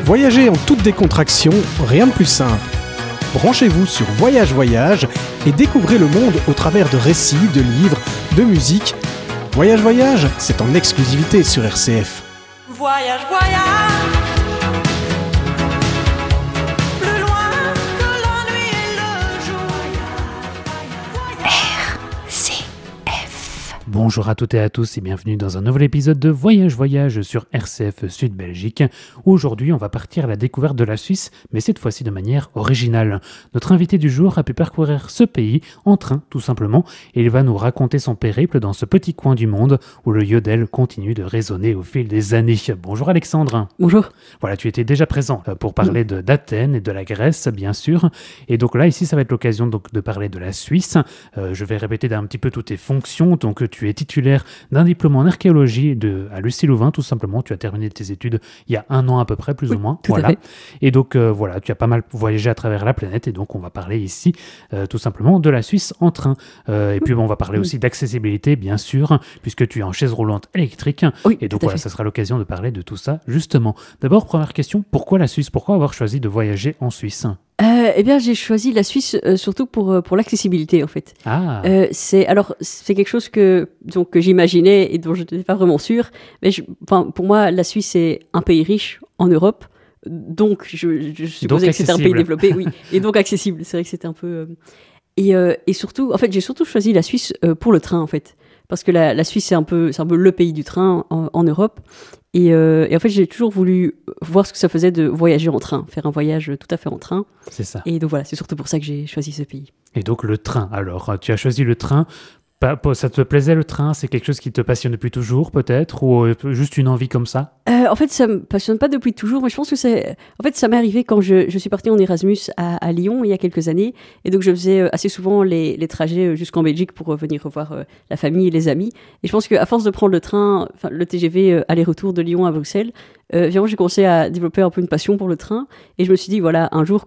Voyager en toute décontraction, rien de plus simple. Branchez-vous sur Voyage Voyage et découvrez le monde au travers de récits, de livres, de musique. Voyage Voyage, c'est en exclusivité sur RCF. Voyage, voyage, plus loin que la nuit et le jour. RCF. Bonjour à toutes et à tous et bienvenue dans un nouvel épisode de Voyage Voyage sur RCF Sud Belgique. Aujourd'hui, on va partir à la découverte de la Suisse, mais cette fois-ci de manière originale. Notre invité du jour a pu parcourir ce pays en train, tout simplement, et il va nous raconter son périple dans ce petit coin du monde où le yodel continue de résonner au fil des années. Bonjour Alexandre. Bonjour. Voilà, tu étais déjà présent pour parler d'Athènes et de la Grèce, bien sûr. Et donc là, ici, ça va être l'occasion donc, de parler de la Suisse. Je vais répéter un petit peu toutes tes fonctions. Donc, tu es titulaire d'un diplôme en archéologie à Lucie Louvain, tout simplement. Tu as terminé tes études il y a 1 an à peu près, plus ou moins. Tout à fait. Et donc, voilà, tu as pas mal voyagé à travers la planète. Et donc, on va parler ici, tout simplement, de la Suisse en train. Et puis, on va parler aussi d'accessibilité, bien sûr, puisque tu es en chaise roulante électrique. Oui, et donc, tout à voilà, fait. ça sera l'occasion de parler de tout ça, justement. D'abord, première question, pourquoi la Suisse ? Pourquoi avoir choisi de voyager en Suisse ? Eh bien, j'ai choisi la Suisse surtout pour l'accessibilité, en fait. Ah, C'est quelque chose que j'imaginais et dont je n'étais pas vraiment sûre. Mais pour moi, la Suisse est un pays riche en Europe. Donc, je supposais que c'était un pays accessible. développé, oui. Et donc accessible. C'est vrai que c'était un peu... Et surtout, en fait, j'ai surtout choisi la Suisse pour le train, en fait. Parce que la Suisse, c'est un peu le pays du train en Europe. Et en fait, j'ai toujours voulu voir ce que ça faisait de voyager en train, faire un voyage tout à fait en train. c'est ça. Et donc voilà, c'est surtout pour ça que j'ai choisi ce pays. Et donc, le train, alors, tu as choisi le train. Ça te plaisait le train ? C'est quelque chose qui te passionne depuis toujours, peut-être ? Ou juste une envie comme ça ? En fait, ça me passionne pas depuis toujours, mais je pense que ça m'est arrivé quand je suis partie en Erasmus à Lyon il y a quelques années, et donc je faisais assez souvent les trajets jusqu'en Belgique pour venir revoir la famille et les amis. Et je pense qu'à force de prendre le train, le TGV aller-retour de Lyon à Bruxelles, vraiment j'ai commencé à développer un peu une passion pour le train, et je me suis dit voilà, un jour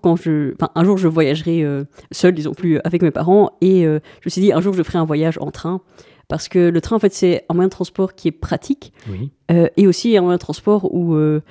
je voyagerai seule, disons plus avec mes parents, et je me suis dit un jour je ferai un voyage en train. Parce que le train, en fait, c'est un moyen de transport qui est pratique Oui. et aussi un moyen de transport où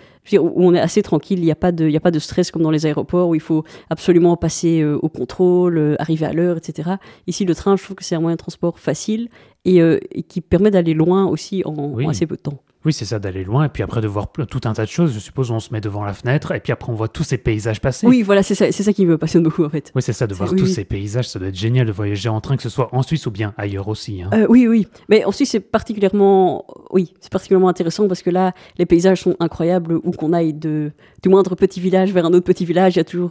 on est assez tranquille. Il n'y a pas de stress comme dans les aéroports où il faut absolument passer au contrôle, arriver à l'heure, etc. Ici, le train, je trouve que c'est un moyen de transport facile et qui permet d'aller loin aussi en assez peu de temps. Oui, c'est ça, d'aller loin, et puis après de voir tout un tas de choses. Je suppose on se met devant la fenêtre, et puis après on voit tous ces paysages passer. Oui, voilà, c'est ça qui me passionne beaucoup, en fait. Oui, c'est ça, de voir tous ces paysages, ça doit être génial de voyager en train, que ce soit en Suisse ou bien ailleurs aussi. Hein. Oui. Mais en Suisse, c'est particulièrement intéressant parce que là, les paysages sont incroyables où qu'on aille du moindre petit village vers un autre petit village. Il y a toujours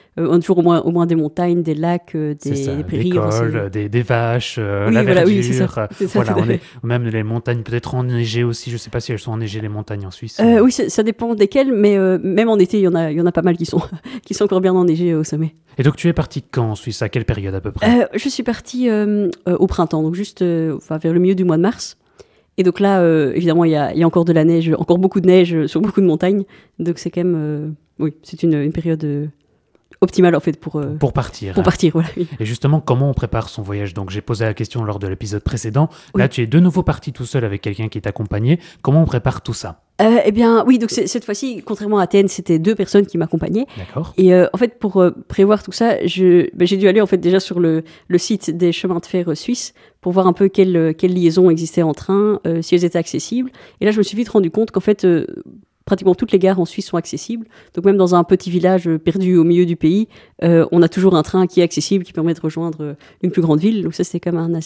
au moins des montagnes, des lacs, C'est ça, des prairies. des cols, des vaches, Oui, la voilà, verdure. oui, c'est ça, Voilà, tout à fait. même les montagnes peut-être enneigées aussi. Je ne sais pas si elles sont enneigées, les montagnes en Suisse. Oui, ça dépend desquelles, mais même en été, il y en a pas mal qui sont encore bien enneigés au sommet. Et donc tu es parti quand en Suisse ? À quelle période à peu près ? Je suis partie au printemps, donc juste vers le milieu du mois de mars. Et donc là, évidemment, il y a encore de la neige, encore beaucoup de neige sur beaucoup de montagnes. Donc c'est quand même, c'est une période optimale en fait pour partir. pour partir. Voilà. Oui. Et justement, comment on prépare son voyage ? Donc j'ai posé la question lors de l'épisode précédent. Là, Oui. tu es de nouveau parti tout seul avec quelqu'un qui t'accompagnait. Comment on prépare tout ça ? Eh bien, oui. Donc cette fois-ci, contrairement à Athènes, c'était 2 personnes qui m'accompagnaient. D'accord ? Et en fait, pour prévoir tout ça, j'ai dû aller en fait déjà sur le site des chemins de fer suisses pour voir un peu quelles liaisons existaient en train, si elles étaient accessibles. Et là, je me suis vite rendu compte qu'en fait, pratiquement toutes les gares en Suisse sont accessibles. Donc même dans un petit village perdu au milieu du pays, on a toujours un train qui est accessible, qui permet de rejoindre une plus grande ville. Donc ça, c'était quand même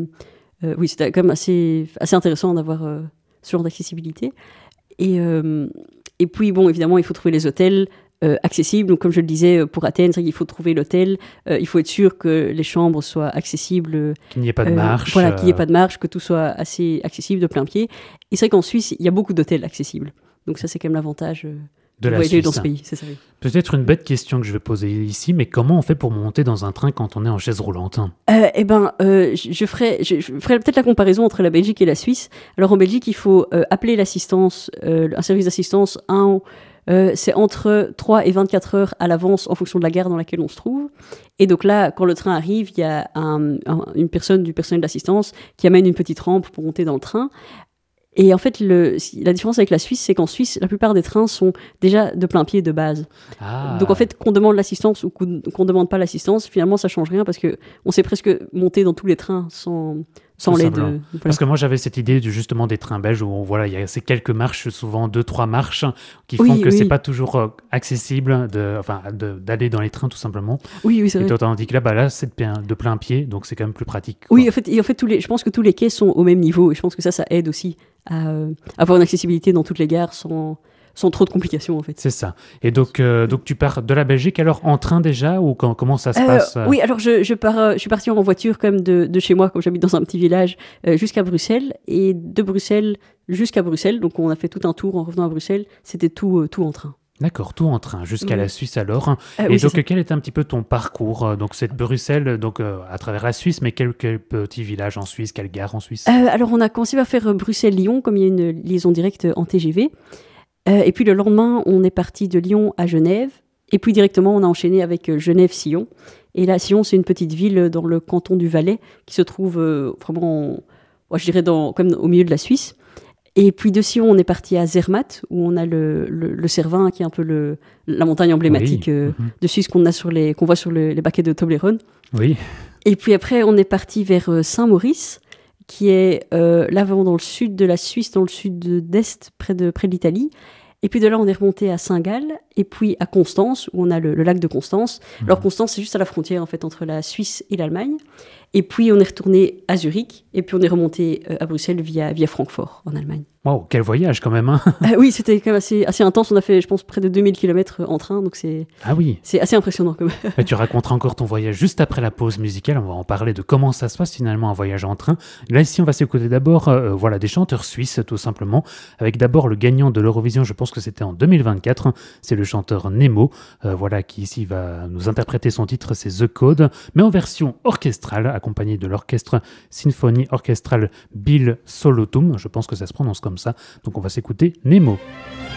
c'était quand même assez intéressant d'avoir ce genre d'accessibilité. Et puis, bon, évidemment, il faut trouver les hôtels accessibles. Donc, comme je le disais, pour Athènes, c'est vrai qu'il faut trouver l'hôtel. Il faut être sûr que les chambres soient accessibles. Qu'il n'y ait pas de marche. Voilà, qu'il n'y ait pas de marche, que tout soit assez accessible de plein pied. Et c'est vrai qu'en Suisse, il y a beaucoup d'hôtels accessibles. Donc ça, c'est quand même l'avantage de la voyager Suisse. dans ce pays. C'est ça, oui. Peut-être une bête question que je vais poser ici, mais comment on fait pour monter dans un train quand on est en chaise roulante ? Je ferai peut-être la comparaison entre la Belgique et la Suisse. Alors en Belgique, il faut appeler l'assistance, un service d'assistance, c'est entre 3 et 24 heures à l'avance en fonction de la gare dans laquelle on se trouve. Et donc là, quand le train arrive, il y a une personne du personnel d'assistance qui amène une petite rampe pour monter dans le train. Et en fait, la différence avec la Suisse, c'est qu'en Suisse, la plupart des trains sont déjà de plein pied de base. Ah, Donc en fait, qu'on demande l'assistance ou qu'on demande pas l'assistance, finalement, ça change rien parce que on sait presque monter dans tous les trains sans Tout l'aide. simplement. Voilà. Parce que moi j'avais cette idée justement des trains belges où voilà, il y a ces quelques marches, souvent 2-3 marches, qui font Oui, que oui. c'est pas toujours accessible d'aller dans les trains tout simplement. Oui, c'est Et vrai. tandis que là, c'est de plein pied, donc c'est quand même plus pratique. Oui, quoi. en fait je pense que tous les quais sont au même niveau et je pense que ça aide aussi à avoir une accessibilité dans toutes les gares sans trop de complications en fait. C'est ça. Et donc tu pars de la Belgique alors en train déjà ou comment ça se passe Oui, alors je suis partie en voiture quand même de chez moi, comme j'habite dans un petit village, jusqu'à Bruxelles. Et de Bruxelles jusqu'à Bruxelles, donc on a fait tout un tour en revenant à Bruxelles, c'était tout en train. D'accord, tout en train jusqu'à Oui. la Suisse alors. Et Oui, c'est donc ça. quel est un petit peu ton parcours? Donc c'est de Bruxelles, donc à travers la Suisse, mais quel petit village en Suisse, quelle gare en Suisse? Alors on a commencé par faire Bruxelles-Lyon, comme il y a une liaison directe en TGV. Et puis le lendemain, on est parti de Lyon à Genève. Et puis directement, on a enchaîné avec Genève-Sillon. Et là, Sillon, c'est une petite ville dans le canton du Valais qui se trouve vraiment, je dirais, comme au milieu de la Suisse. Et puis de Sillon, on est parti à Zermatt, où on a le Cervin, qui est un peu la montagne emblématique Oui. de Suisse qu'on voit sur les baquets de Toblerone. Oui, Et puis après, on est parti vers Saint-Maurice, qui est là vraiment dans le sud de la Suisse, dans le sud-est, près de l'Italie. Et puis de là, on est remonté à Saint-Gall, et puis à Constance, où on a le lac de Constance. Alors Constance, c'est juste à la frontière en fait entre la Suisse et l'Allemagne. Et puis on est retourné à Zurich, et puis on est remonté à Bruxelles via Francfort, en Allemagne. wow, quel voyage quand même, hein. Oui, c'était quand même assez intense. On a fait, je pense, près de 2000 km en train, donc c'est Ah oui. assez impressionnant quand même. Et tu raconteras encore ton voyage juste après la pause musicale. On va en parler de comment ça se passe finalement un voyage en train. Là, ici, on va s'écouter d'abord des chanteurs suisses, tout simplement. Avec d'abord le gagnant de l'Eurovision, je pense que c'était en 2024. C'est le chanteur Nemo, qui ici va nous interpréter son titre, c'est The Code, mais en version orchestrale, accompagné de l'orchestre Symphonie orchestrale Bill Solotum. Je pense que ça se prononce comme ça. Donc on va s'écouter Nemo.